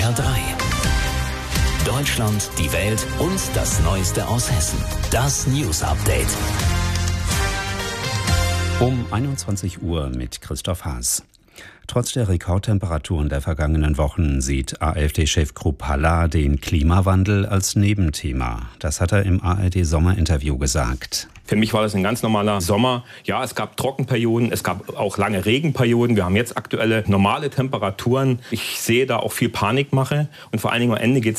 SWR 3. Deutschland, die Welt und das Neueste aus Hessen. Das News Update. Um 21 Uhr mit Christoph Haas. Trotz der Rekordtemperaturen der vergangenen Wochen sieht AfD-Chef Krupp Halla den Klimawandel als Nebenthema. Das hat er im ARD-Sommerinterview gesagt. Für mich war das ein ganz normaler Sommer. Ja, es gab Trockenperioden, es gab auch lange Regenperioden. Wir haben jetzt aktuelle normale Temperaturen. Ich sehe da auch viel Panikmache und vor allen Dingen am Ende geht